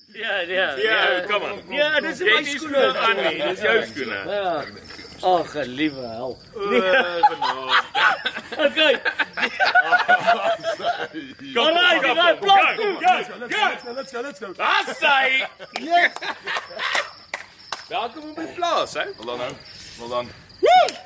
Ja, kom aan. Ja, dis Jy my het nie skoene. skoene aan nie, dis jou skoene. Ja. Ag, liewe hel. Okay. Alright, you got block. Let's go. Daar sy. Yes. Welkom op die plaas, hè? Well done. Woo!